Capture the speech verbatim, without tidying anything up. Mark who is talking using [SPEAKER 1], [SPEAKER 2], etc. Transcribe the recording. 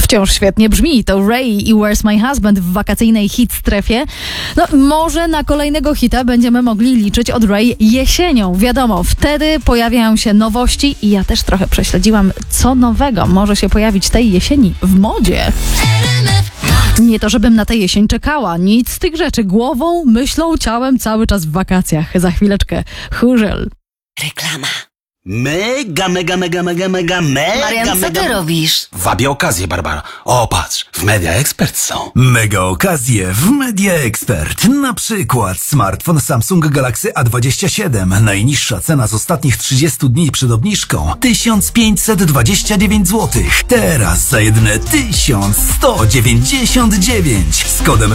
[SPEAKER 1] Wciąż świetnie brzmi. To Ray i Where's My Husband w wakacyjnej hit strefie. No, może na kolejnego hita będziemy mogli liczyć od Ray jesienią. Wiadomo, wtedy pojawiają się nowości i ja też trochę prześledziłam, co nowego może się pojawić tej jesieni w modzie. Nie to, żebym na tę jesień czekała. Nic z tych rzeczy. Głową, myślą, ciałem cały czas w wakacjach. Za chwileczkę. Chórzel.
[SPEAKER 2] Reklama.
[SPEAKER 3] Mega, mega, mega, mega, mega, mega,
[SPEAKER 2] Marian, co
[SPEAKER 3] mega...
[SPEAKER 2] ty robisz?
[SPEAKER 3] Wabię okazję, Barbara. O, patrz, w Media Expert są.
[SPEAKER 4] Mega okazje w Media Expert. Na przykład smartfon Samsung Galaxy A dwadzieścia siedem. Najniższa cena z ostatnich trzydziestu dni przed obniżką tysiąc pięćset dwadzieścia dziewięć złotych. Teraz za jedyne tysiąc sto dziewięćdziesiąt dziewięć. Z kodem